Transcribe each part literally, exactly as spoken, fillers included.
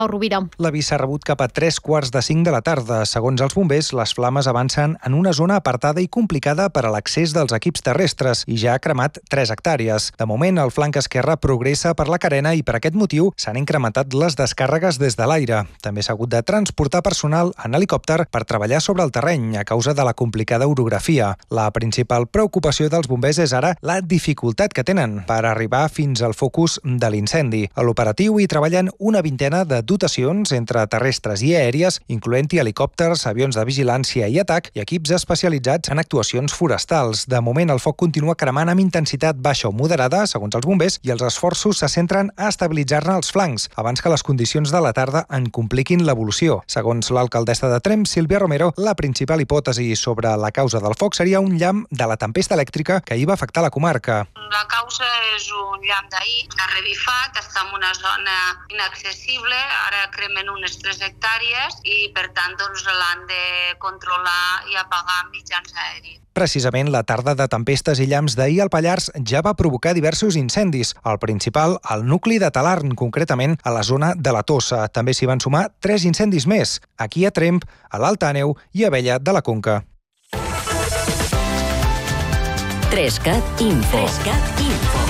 Rovira. L'avís s'ha rebut cap a tres quarts de cinc de la tarda. Segons els bombers, les flames avancen en una zona apartada i complicada per a l'accés dels equips terrestres i ja ha cremat tres hectàrees. De moment, el flanc esquerre progressa per la carena i per aquest motiu s'han incrementat les descàrregues des de l'aire. També s'ha hagut de transportar personal en helicòpter per treballar sobre el terreny a causa de la complicada orografia. La principal preocupació dels bombers és ara la dificultat que tenen per arribar fins al focus de l'incendi. A l'operatiu hi treballen una vintena de dotacions entre terrestres i aèries, incloent-hi helicòpters, avions de vigilància i atac i equips especialitzats en actuacions forestals. De moment, el foc continua cremant amb intensitat baixa o moderada, segons els bombers, i els esforços se centren a estabilitzar-ne els flancs, abans que les condicions de la tarda en compliquin l'evolució. Segons l'alcaldessa de Tremp, Sílvia Romero, la principal hipòtesi sobre la causa del foc seria un llamp de la tempesta elèctrica que hi va afectar la comarca. La causa és un llamp d'ahir, ha revifat, està en una zona inaccessible, ara cremen unes tres hectàrees i, per tant, doncs, l'han de controlar i apagar amb mitjans aèris. Precisament la tarda de tempestes i llamps d'ahir al Pallars ja va provocar diversos incendis. El principal, al nucli de Talarn, concretament a la zona de la Tossa. També s'hi van sumar tres incendis més, aquí a Tremp, a l'Alt Àneu i a Abella de la Conca. Trescat Info. Trescat Info.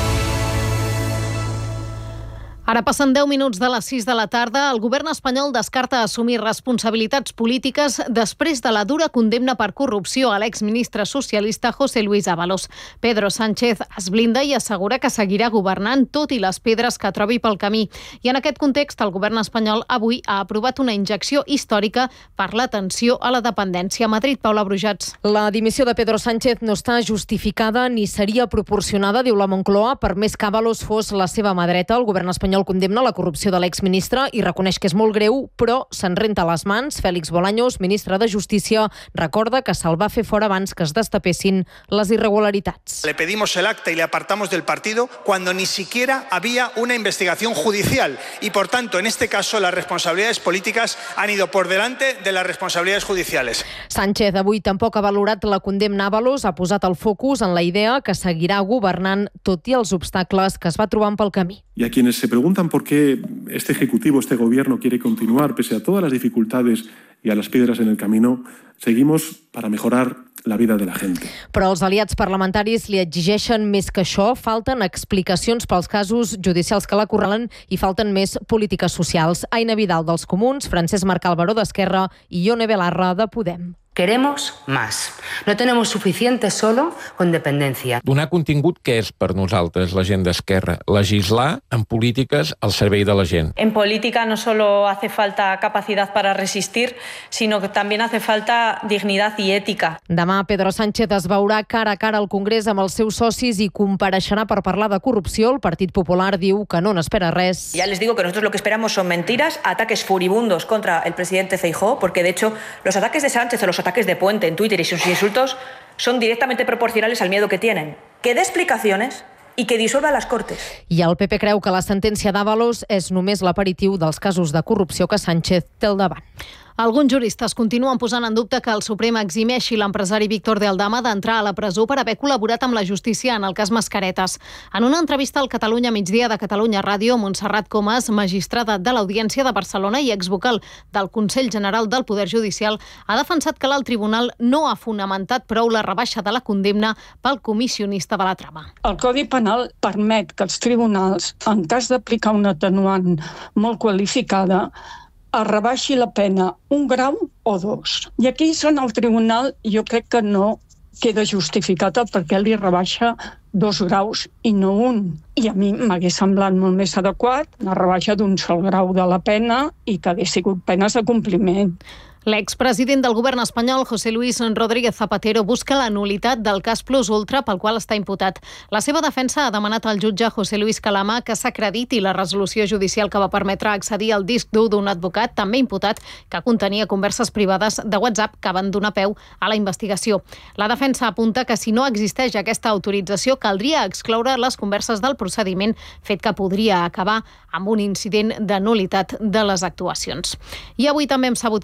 Ara passen deu minuts de les sis de la tarda. El govern espanyol descarta assumir responsabilitats polítiques després de la dura condemna per corrupció a l'exministre socialista José Luis Ábalos. Pedro Sánchez es blinda i assegura que seguirà governant tot i les pedres que trobi pel camí. I en aquest context, el govern espanyol avui ha aprovat una injecció històrica per l'atenció a la dependència. A Madrid, Paula Brujats. La dimissió de Pedro Sánchez no està justificada ni seria proporcionada, diu la Moncloa, per més que Ábalos fos la seva mà dreta. El govern espanyol condemna la corrupció de l'exministre i reconeix que és molt greu, però se'n renta les mans. Félix Bolaños, ministre de Justícia, recorda que se'l va fer fora abans que es destapessin les irregularitats. Le pedimos el acta y le apartamos del partido cuando ni siquiera había una investigación judicial y, por tanto, en este caso, las responsabilidades políticas han ido por delante de las responsabilidades judiciales. Sánchez avui tampoc ha valorat la condemna a Ábalos, ha posat el focus en la idea que seguirà governant tot i els obstacles que es va trobant pel camí. Y a quienes se preguntan por qué este Ejecutivo, este Gobierno quiere continuar pese a todas las dificultades y a las piedras en el camino, seguimos para mejorar la vida de la gente. Però els aliats parlamentaris li exigeixen més que això. Falten explicacions pels casos judicials que l'acorralen i falten més polítiques socials. Aina Vidal dels Comuns, Francesc Marcal Baró d'Esquerra i Ione Belarra de Podem. Queremos más. No tenemos suficiente solo con dependencia. Donar contingut, què és per nosaltres la gent d'Esquerra? Legislar en polítiques al servei de la gent. En política no solo hace falta capacidad para resistir, sino que también hace falta dignidad y ética. Demà Pedro Sánchez es veurà cara a cara al Congrés amb els seus socis i compareixerà per parlar de corrupció. El Partit Popular diu que no n'espera res. Ya les digo que nosotros lo que esperamos son mentiras, ataques furibundos contra el presidente Feijóo, porque de hecho los ataques de Sánchez o los ataques de Puente en Twitter y sus insultos son directamente proporcionales al miedo que tienen. Que dé explicaciones i que dissolva les Cortes. I el P P creu que la sentència d'Ábalos és només l'aperitiu dels casos de corrupció que Sánchez té al davant. Alguns juristes continuen posant en dubte que el Suprem eximeixi l'empresari Víctor de Aldama d'entrar a la presó per haver col·laborat amb la justícia en el cas Mascaretes. En una entrevista al Catalunya Migdia de Catalunya Ràdio, Montserrat Comas, magistrada de l'Audiència de Barcelona i exvocal del Consell General del Poder Judicial, ha defensat que l'alt tribunal no ha fonamentat prou la rebaixa de la condemna pel comissionista de la trama. El Codi Penal permet que els tribunals, en cas d'aplicar una atenuant molt qualificada, es rebaixi la pena un grau o dos. I aquí en el tribunal jo crec que no queda justificat perquè li rebaixa dos graus i no un. I a mi m'hagués semblat molt més adequat la rebaixa d'un sol grau de la pena i que hagués sigut penes de compliment. L'expresident del govern espanyol, José Luis Rodríguez Zapatero, busca la nul·litat del cas Plus Ultra pel qual està imputat. La seva defensa ha demanat al jutge José Luis Calama que s'acrediti la resolució judicial que va permetre accedir al disc dur d'un advocat, també imputat, que contenia converses privades de WhatsApp que van donar peu a la investigació. La defensa apunta que si no existeix aquesta autorització caldria excloure les converses del procediment, fet que podria acabar amb un incident de nul·litat de les actuacions. I avui també hem sabut que l'últim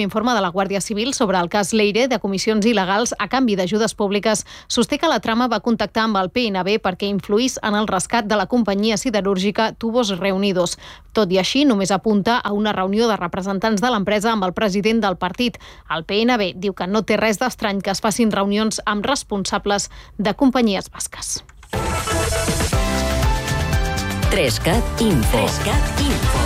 l'informe de la Guàrdia Civil sobre el cas Leire de comissions il·legals a canvi d'ajudes públiques, sosté que la trama va contactar amb el P N B perquè influís en el rescat de la companyia siderúrgica Tubos Reunidos. Tot i així, només apunta a una reunió de representants de l'empresa amb el president del partit. El P N B diu que no té res d'estrany que es facin reunions amb responsables de companyies basques. Trescat Info. Trescat Info.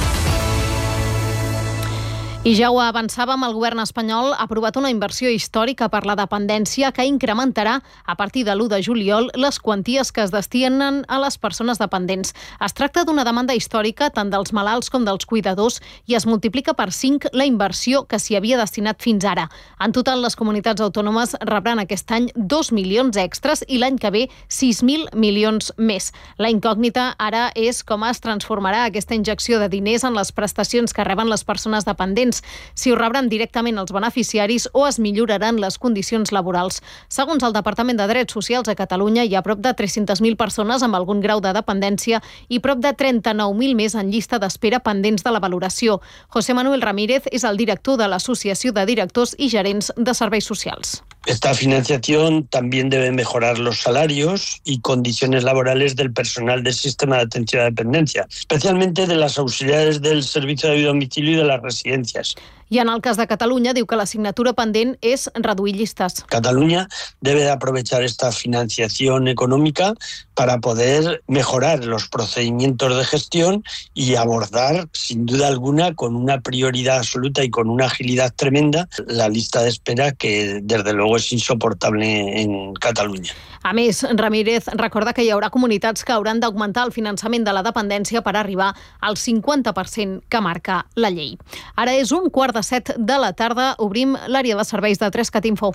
I ja ho avançàvem, el govern espanyol ha aprovat una inversió històrica per la dependència que incrementarà a partir de l'u de juliol les quanties que es destinen a les persones dependents. Es tracta d'una demanda històrica tant dels malalts com dels cuidadors i es multiplica per cinc la inversió que s'hi havia destinat fins ara. En total, les comunitats autònomes rebran aquest any dos milions extras i l'any que ve sis mil milions més. La incògnita ara és com es transformarà aquesta injecció de diners en les prestacions que reben les persones dependents, si ho rebran directament els beneficiaris o es milloraran les condicions laborals. Segons el Departament de Drets Socials a Catalunya, hi ha prop de tres-centes mil persones amb algun grau de dependència i prop de trenta-nou mil més en llista d'espera pendents de la valoració. José Manuel Ramírez és el director de l'Associació de Directors i Gerents de Serveis Socials. Esta financiación también debe mejorar los salarios y condiciones laborales del personal del sistema de atención a la dependencia, especialmente de las auxiliares del servicio de domicilio y de las residencias. I en el cas de Catalunya, diu que l'assignatura pendent és reduir llistes. Cataluña debe de aprovechar esta financiación económica para poder mejorar los procedimientos de gestión y abordar, sin duda alguna, con una prioridad absoluta y con una agilidad tremenda, la lista de espera que, desde luego, és insoportable en Catalunya. A més, Ramírez recorda que hi haurà comunitats que hauran d'augmentar el finançament de la dependència per arribar al cinquanta per cent que marca la llei. Ara és un quart de set de la tarda, obrim l'àrea de serveis de Trescat Info.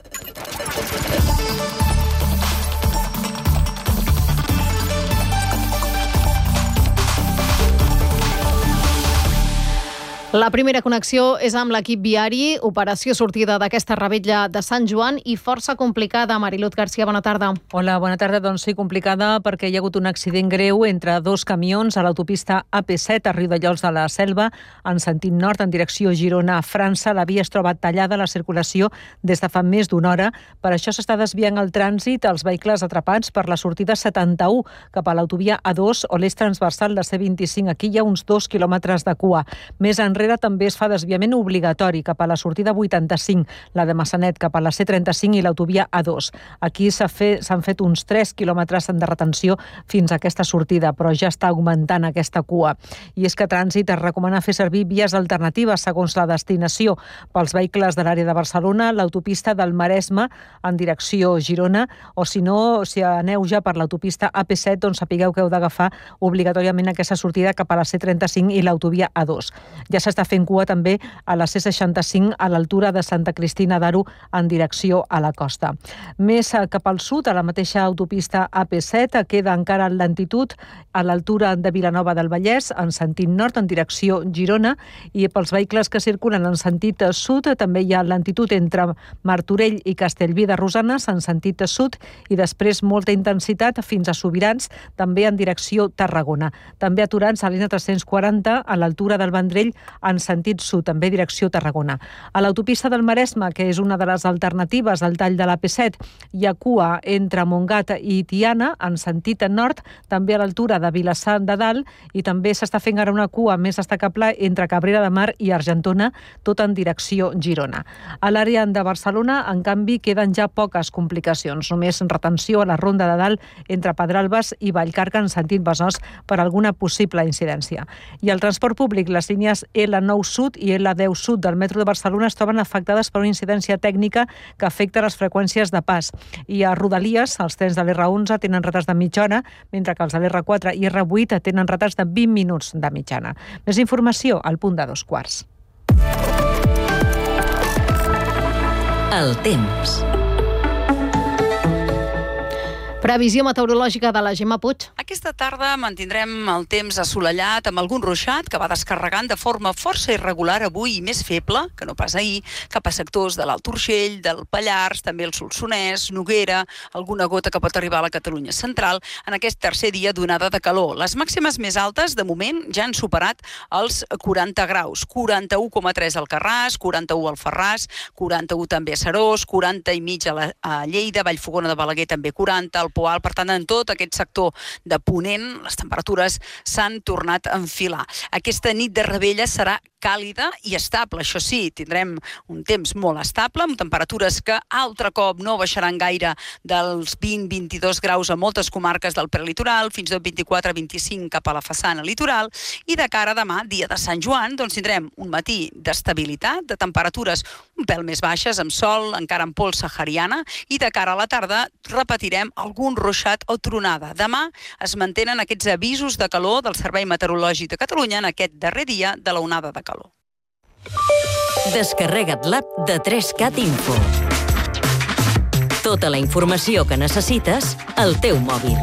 La primera connexió és amb l'equip viari, operació sortida d'aquesta revetlla de Sant Joan i força complicada. Mariluz García, bona tarda. Hola, bona tarda. Doncs sí, complicada perquè hi ha hagut un accident greu entre dos camions a l'autopista A P set a Riudellots de la Selva, en sentit nord, en direcció Girona a França. La via es troba tallada a la circulació des de fa més d'una hora. Per això s'està desviant el trànsit als vehicles atrapats per la sortida setanta-u cap a l'autovia A dos o l'eix transversal de C vint-i-cinc. Aquí hi ha uns dos quilòmetres de cua. Més enrere també es fa desviament obligatori cap a la sortida vuitanta-cinc, la de Massanet cap a la C trenta-cinc i l'autovia A dos. Aquí s'ha fet, s'han fet uns tres quilòmetres de retenció fins a aquesta sortida, però ja està augmentant aquesta cua. I és que Trànsit es recomana fer servir vies alternatives segons la destinació. Pels vehicles de l'àrea de Barcelona, l'autopista del Maresme en direcció Girona, o si no, si aneu ja per l'autopista A P set, doncs sapigueu que heu d'agafar obligatòriament aquesta sortida cap a la C trenta-cinc i l'autovia A dos. Ja s'ha està fent cua també a la C seixanta-cinc a l'altura de Santa Cristina d'Aro en direcció a la costa. Més cap al sud, a la mateixa autopista A P set, queda encara lentitud a l'altura de Vilanova del Vallès en sentit nord en direcció Girona, i pels vehicles que circulen en sentit sud també hi ha lentitud entre Martorell i Castellví de Rosanes en sentit sud i després molta intensitat fins a Sobirans, també en direcció Tarragona. També aturats a l'N tres-cents quaranta a l'altura del Vendrell en sentit sud, també direcció Tarragona. A l'autopista del Maresme, que és una de les alternatives al tall de l'A P set, hi ha cua entre Montgat i Tiana, en sentit nord, també a l'altura de Vilassar de Dalt, i també s'està fent ara una cua més destacable entre Cabrera de Mar i Argentona, tot en direcció Girona. A l'àrea de Barcelona, en canvi, queden ja poques complicacions, només retenció a la Ronda de Dalt entre Pedralbes i Vallcarca en sentit Besòs per alguna possible incidència. I el transport públic, les línies L nou Sud i L deu Sud del metro de Barcelona es troben afectades per una incidència tècnica que afecta les freqüències de pas. I a Rodalies, els trens de l'R onze tenen retards de mitja hora, mentre que els de l'R quatre i R vuit tenen retards de vint minuts de mitjana. Més informació al punt de dos quarts. El temps. Previsió meteorològica de la Gemma Puig. Aquesta tarda mantindrem el temps assolellat amb algun ruixat que va descarregant de forma força irregular avui i més feble, que no pas ahir, cap a sectors de l'Alt Urgell, del Pallars, també el Solsonès, Noguera, alguna gota que pot arribar a la Catalunya central en aquest tercer dia d'onada de calor. Les màximes més altes, de moment, ja han superat els quaranta graus. quaranta-u coma tres al Carràs, quaranta-u al Ferràs, quaranta-u també a Serós, quaranta i mig a, la, a Lleida, Vallfogona de Balaguer també quaranta, al Poal. Per tant, en tot aquest sector de Ponent, les temperatures s'han tornat a enfilar. Aquesta nit de Rebella serà càlida i estable. Això sí, tindrem un temps molt estable, amb temperatures que altre cop no baixaran gaire dels vint a vint-i-dos graus a moltes comarques del prelitoral, fins i tot vint-i-quatre a vint-i-cinc cap a la façana litoral, i de cara a demà, dia de Sant Joan, doncs tindrem un matí d'estabilitat, de temperatures un pèl més baixes, amb sol, encara en pols sahariana, i de cara a la tarda repetirem algun ruixat o tronada. Demà es mantenen aquests avisos de calor del Servei Meteorològic de Catalunya en aquest darrer dia de la onada de calor. Descarrega't l'app de tres cat Info. Tota la informació que necessites al teu mòbil.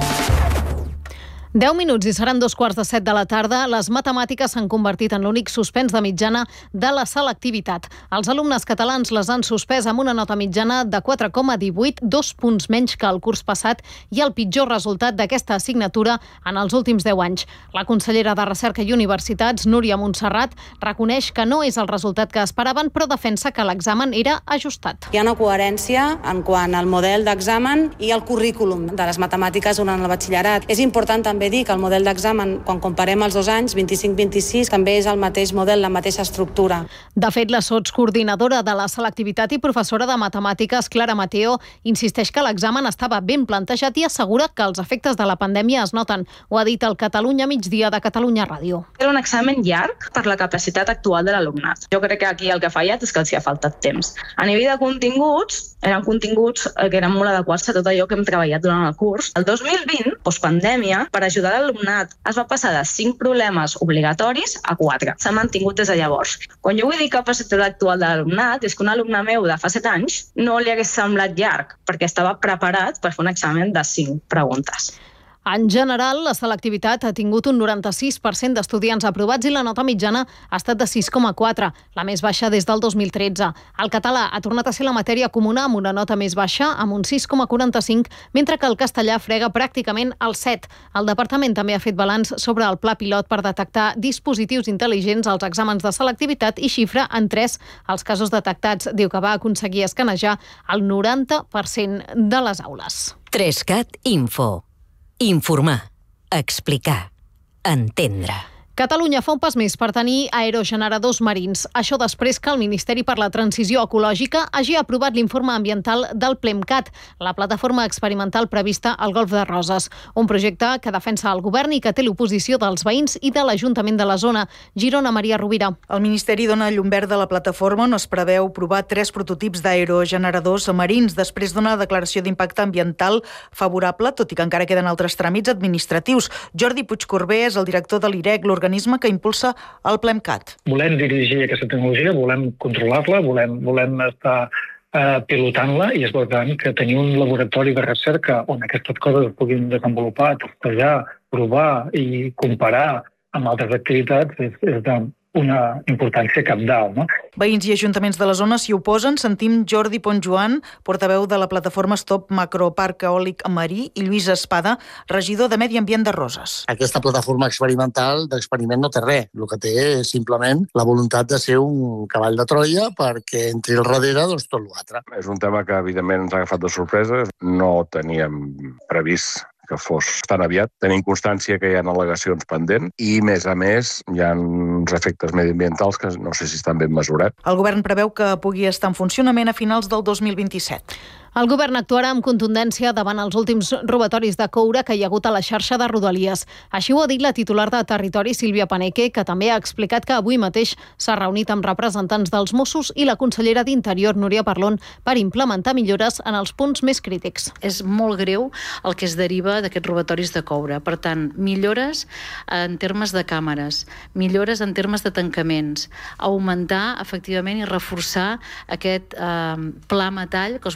deu minuts i seran dos quarts de set de la tarda. Les matemàtiques s'han convertit en l'únic suspens de mitjana de la selectivitat. Els alumnes catalans les han suspès amb una nota mitjana de quatre coma divuit, dos punts menys que el curs passat i el pitjor resultat d'aquesta assignatura en els últims deu anys. La consellera de Recerca i Universitats, Núria Montserrat, reconeix que no és el resultat que esperaven, però defensa que l'examen era ajustat. Hi ha una coherència en quant al model d'examen i al currículum de les matemàtiques durant el batxillerat. És important també dir que el model d'examen, quan comparem els dos anys, vint-i-cinc vint-i-sis, també és el mateix model, la mateixa estructura. De fet, la sotscoordinadora de la selectivitat i professora de matemàtiques, Clara Mateo, insisteix que l'examen estava ben plantejat i assegura que els efectes de la pandèmia es noten. Ho ha dit el Catalunya Migdia de Catalunya Ràdio. Era un examen llarg per la capacitat actual de l'alumnat. Jo crec que aquí el que ha fallat és que els hi ha faltat temps. A nivell de continguts, eren continguts que eren molt adequats a tot allò que hem treballat durant el curs. El dos mil vint, postpandèmia, per ajudar l'alumnat es va passar de cinc problemes obligatoris a quatre. S'ha mantingut des de llavors. Quan jo vull dir capacitat actual de l'alumnat, és que un alumne meu de fa set anys no li hagués semblat llarg, perquè estava preparat per fer un examen de cinc preguntes. En general, la selectivitat ha tingut un noranta-sis per cent d'estudiants aprovats i la nota mitjana ha estat de sis coma quatre, la més baixa des del dos mil tretze. El català ha tornat a ser la matèria comuna amb una nota més baixa, amb un sis coma quaranta-cinc, mentre que el castellà frega pràcticament el set. El departament també ha fet balanç sobre el pla pilot per detectar dispositius intel·ligents als exàmens de selectivitat i xifra en tres els casos detectats. Diu que va aconseguir escanejar el noranta per cent de les aules. tres cat Info. Informar, explicar, entendre. Catalunya fa un pas més per tenir aerogeneradors marins. Això després que el Ministeri per la Transició Ecològica hagi aprovat l'informe ambiental del PLEMCAT, la plataforma experimental prevista al Golf de Roses. Un projecte que defensa el govern i que té l'oposició dels veïns i de l'Ajuntament de la zona. Girona, Maria Rovira. El Ministeri dona llum verd a la plataforma on es preveu provar tres prototips d'aerogeneradors marins després d'una declaració d'impacte ambiental favorable, tot i que encara queden altres tràmits administratius. Jordi Puigcorbé és el director de l'I R E C, l'organisme que impulsa el PLEMCAT. Volem dirigir aquesta tecnologia, volem controlar-la, volem, volem estar eh, pilotant-la i és important que tenir un laboratori de recerca on aquestes coses es puguin desenvolupar, testejar, provar i comparar amb altres activitats és, és de una importància cabdal, no? Veïns i ajuntaments de la zona s'hi oposen. Sentim Jordi Pontjoan, portaveu de la plataforma Stop Macroparc Eòlic Marí, i Lluís Espada, regidor de Medi Ambient de Roses. Aquesta plataforma experimental d'experiment no té res. El que té és simplement la voluntat de ser un cavall de Troia perquè entri al darrere doncs, tot l'altre. És un tema que evidentment ens ha agafat de sorpresa. No teníem previst que fos tan aviat. Tenim constància que hi ha al·legacions pendents i, a més a més, hi ha uns efectes mediambientals que no sé si estan ben mesurats. El govern preveu que pugui estar en funcionament a finals del dos mil vint-i-set. El govern actuarà amb contundència davant els últims robatoris de coure que hi ha hagut a la xarxa de Rodalies. Així ho ha dit la titular de Territori, Sílvia Paneque, que també ha explicat que avui mateix s'ha reunit amb representants dels Mossos i la consellera d'Interior, Núria Parlon, per implementar millores en els punts més crítics. És molt greu el que es deriva d'aquests robatoris de coure. Per tant, millores en termes de càmeres, millores en termes de tancaments, augmentar efectivament i reforçar aquest eh, pla metall que els Mossos d'Esquadra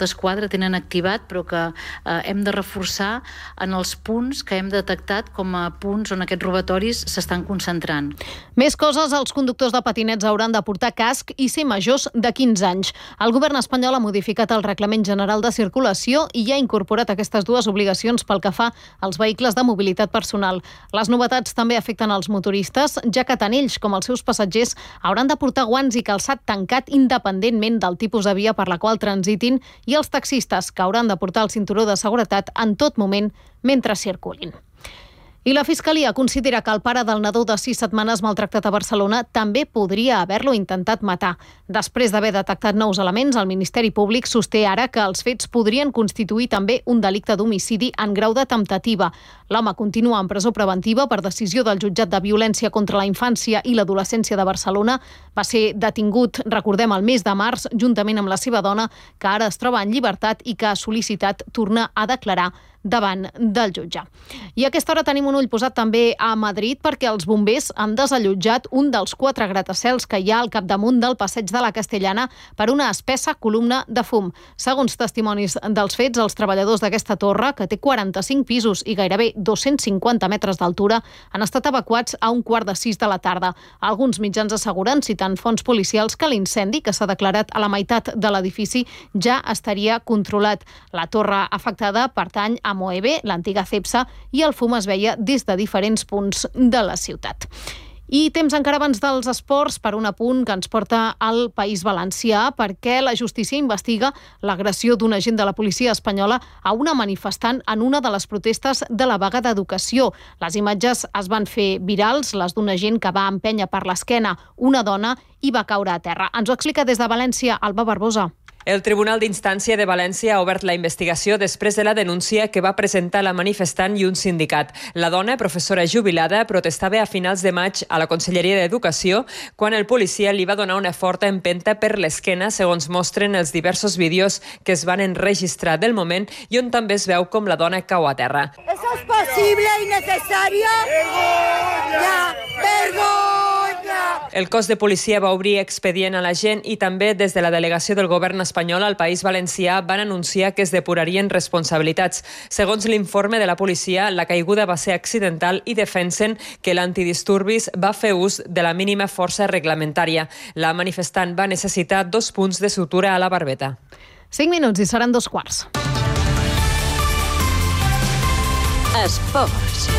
d'Esquadra tenen activat, però que eh, hem de reforçar en els punts que hem detectat com a punts on aquests robatoris s'estan concentrant. Més coses, els conductors de patinets hauran de portar casc i ser majors de quinze anys. El govern espanyol ha modificat el Reglament General de Circulació i ha incorporat aquestes dues obligacions pel que fa als vehicles de mobilitat personal. Les novetats també afecten els motoristes, ja que tant ells com els seus passatgers hauran de portar guants i calçat tancat independentment del tipus de via per la qual transitin, i els taxistes, que hauran de portar el cinturó de seguretat en tot moment mentre circulin. I la Fiscalia considera que el pare del nadó de sis setmanes maltractat a Barcelona també podria haver-lo intentat matar. Després d'haver detectat nous elements, el Ministeri Públic sosté ara que els fets podrien constituir també un delicte d'homicidi en grau de temptativa. L'home continua en presó preventiva per decisió del jutjat de violència contra la infància i l'adolescència de Barcelona. Va ser detingut, recordem, el mes de març, juntament amb la seva dona, que ara es troba en llibertat i que ha sol·licitat tornar a declarar davant del jutge. I a aquesta hora tenim un ull posat també a Madrid perquè els bombers han desallotjat un dels quatre gratacels que hi ha al capdamunt del passeig de la Castellana per una espessa columna de fum. Segons testimonis dels fets, els treballadors d'aquesta torre, que té quaranta-cinc pisos i gairebé dos-cents cinquanta metres d'altura, han estat evacuats a un quart de sis de la tarda. Alguns mitjans asseguren, citant fonts policials, que l'incendi, que s'ha declarat a la meitat de l'edifici, ja estaria controlat. La torre afectada pertany a Moeve, l'antiga Cepsa, i el fum es veia des de diferents punts de la ciutat. I temps encara abans dels esports per un apunt que ens porta al País Valencià, perquè la justícia investiga l'agressió d'un agent de la policia espanyola a una manifestant en una de les protestes de la vaga d'educació. Les imatges es van fer virals, les d'un agent que va empènyer per l'esquena una dona i va caure a terra. Ens ho explica des de València Alba Barbosa. El Tribunal d'Instància de València ha obert la investigació després de la denúncia que va presentar la manifestant i un sindicat. La dona, professora jubilada, protestava a finals de maig a la Conselleria d'Educació quan el policia li va donar una forta empenta per l'esquena, segons mostren els diversos vídeos que es van enregistrar del moment i on també es veu com la dona cau a terra. Eso es posible y necesario. ¡Vergonya! ¡Vergonya! El cos de policia va obrir expedient a l'agent i també des de la delegació del govern espanyol al País Valencià van anunciar que es depurarien responsabilitats. Segons l'informe de la policia, la caiguda va ser accidental i defensen que l'antidisturbis va fer ús de la mínima força reglamentària. La manifestant va necessitar dos punts de sutura a la barbeta. Cinc minuts i seran dos quarts. Esports.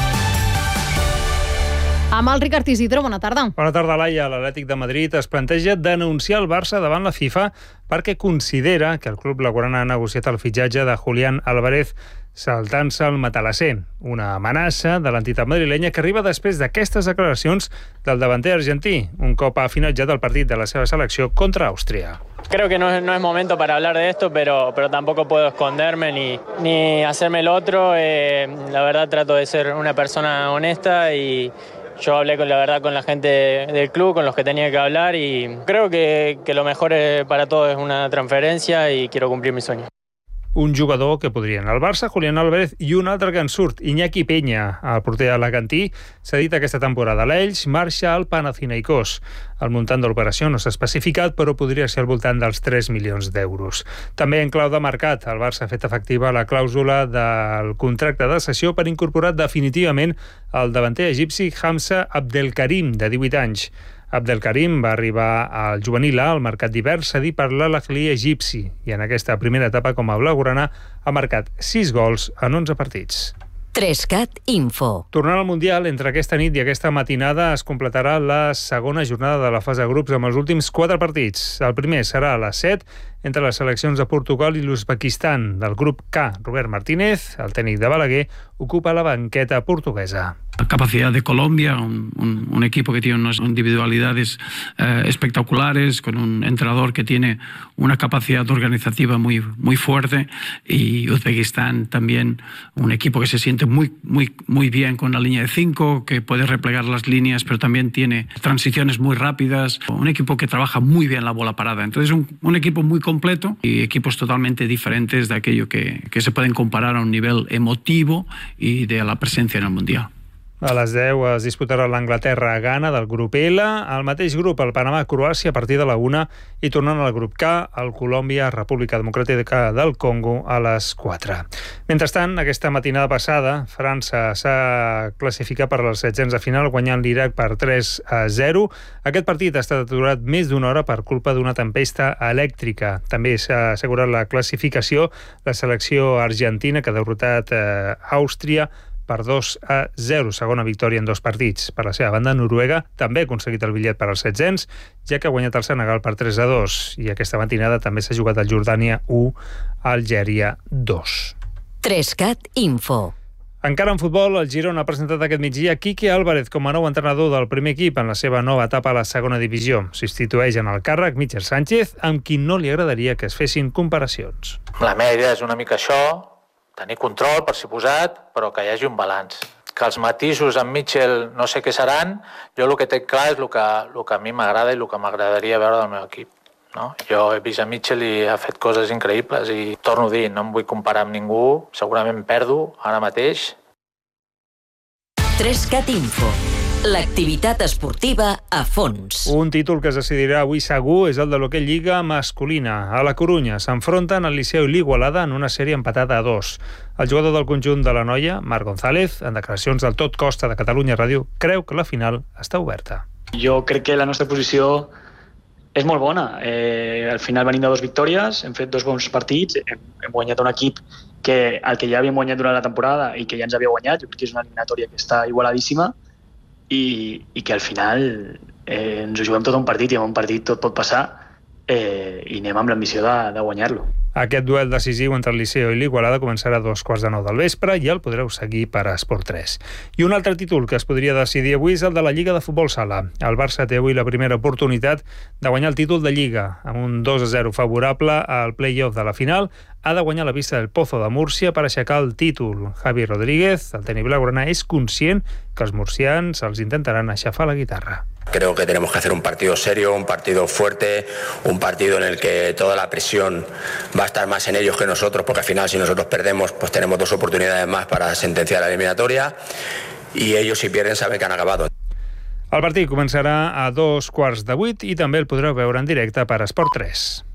Amb el Ricard Isidro, bona tarda. Bona tarda, Laia. L'Atlètic de Madrid es planteja denunciar el Barça davant la FIFA perquè considera que el club blaugrana ha negociat el fitxatge de Julián Álvarez saltant-se el matalasser. Una amenaça de l'entitat madrilenya que arriba després d'aquestes declaracions del davanter argentí, un cop ha finalitzat el partit de la seva selecció contra Àustria. Creo que no es, no es momento para hablar de esto, pero, pero tampoco puedo esconderme ni, ni hacerme el otro. Eh, la verdad trato de ser una persona honesta y yo hablé con la verdad con la gente del club, con los que tenía que hablar y creo que, que lo mejor para todos es una transferencia y quiero cumplir mi sueño. Un jugador que podria anar al Barça, Julián Álvarez, i un altre que en surt, Iñaki Peña, el porter alacantí, s'ha dit aquesta temporada. L'Elx marxa al Panathinaikos. El muntant de l'operació no s'ha especificat, però podria ser al voltant dels tres milions d'euros. També en clau de mercat, el Barça ha fet efectiva la clàusula del contracte de cessió per incorporar definitivament el davanter egipci Hamza Abdelkarim, de divuit anys. Abdelkarim va arribar al juvenil A al mercat d'hivern cedit per l'Al-Ahly egipci i en aquesta primera etapa com a blaugrana ha marcat sis gols en onze partits. Trescat Info. Tornant al Mundial, entre aquesta nit i aquesta matinada es completarà la segona jornada de la fase de grups amb els últims quatre partits. El primer serà a les set entre les seleccions de Portugal i l'Uzbekistan. Del grup K, Robert Martínez, el tècnic de Balaguer, ocupa la banqueta portuguesa. La capacidad de Colombia, un, un, un equipo que tiene unas individualidades eh, espectaculares, con un entrenador que tiene una capacidad organizativa muy, muy fuerte, y Uzbekistán también un equipo que se siente muy, muy, muy bien con la línea de cinco, que puede replegar las líneas, pero también tiene transiciones muy rápidas, un equipo que trabaja muy bien la bola parada. Entonces un, un equipo muy completo y equipos totalmente diferentes de aquello que, que se pueden comparar a un nivel emotivo y de la presencia en el Mundial. A les deu es disputarà l'Anglaterra-Ghana del grup L, al mateix grup el Panamà-Croàcia a partir de la una i tornant al grup K, el Colòmbia-República Democràtica del Congo a les quatre. Mentrestant, aquesta matinada passada, França s'ha classificat per als setzents de final guanyant l'Iraq per tres a zero. Aquest partit ha estat aturat més d'una hora per culpa d'una tempesta elèctrica. També s'ha assegurat la classificació la selecció argentina que ha derrotat eh, Àustria per dos a zero, segona victòria en dos partits. Per la seva banda, Noruega també ha aconseguit el bitllet per als setzents, ja que ha guanyat el Senegal per tres a dos. I aquesta matinada també s'ha jugat el Jordània u, Algèria dos. Trescat Info. Encara en futbol, el Girona ha presentat aquest migdia Quique Álvarez com a nou entrenador del primer equip en la seva nova etapa a la segona divisió. Substitueix en el càrrec Michel Sánchez, amb qui no li agradaria que es fessin comparacions. La meva idea és una mica això, tenir control, per suposat, però que hi hagi un balanç. Que els matisos amb Mitchell no sé què seran, jo el que tinc clar és el que, el que a mi m'agrada i el que m'agradaria veure del meu equip. No? Jo he vist a Mitchell i ha fet coses increïbles i torno a dir, no em vull comparar amb ningú, segurament perdo ara mateix. Trescat Info. L'activitat esportiva a fons. Un títol que es decidirà avui segur és el de l'hoquei Lliga masculina. A la Corunya s'enfronten el Liceu i l'Igualada en una sèrie empatada a dos. El jugador del conjunt de la noia, Marc González, en declaracions del Tot Costa de Catalunya Ràdio, creu que la final està oberta. Jo crec que la nostra posició és molt bona. Eh, al final venim de dues victòries, hem fet dos bons partits, hem, hem guanyat un equip que el que ja havíem guanyat durant la temporada i que ja ens havia guanyat. Jo crec que és una eliminatòria que està igualadíssima i, i que al final eh, ens ho juguem tot un partit i en un partit tot pot passar eh, i anem amb l'ambició de, de guanyar-lo. Aquest duel decisiu entre el Liceo i l'Igualada començarà a dos quarts de nou del vespre i el podreu seguir per a Esport tres. I un altre títol que es podria decidir avui és el de la Lliga de Futbol Sala. El Barça té avui la primera oportunitat de guanyar el títol de Lliga. Amb un dos a zero favorable al play-off de la final, ha de guanyar la pista del Pozo de Múrcia per aixecar el títol. Javi Rodríguez, el tècnic blaugrana, és conscient que els murcians els intentaran aixafar la guitarra. Creo que tenemos que hacer un partido serio, un partido fuerte, un partido en el que toda la presión va a estar más en ellos que nosotros, porque al final si nosotros perdemos pues tenemos dos oportunidades más para sentenciar la eliminatoria y ellos si pierden saben que han acabado. El partit començarà a dos quarts de vuit i també el podreu veure en directe per Esport tres.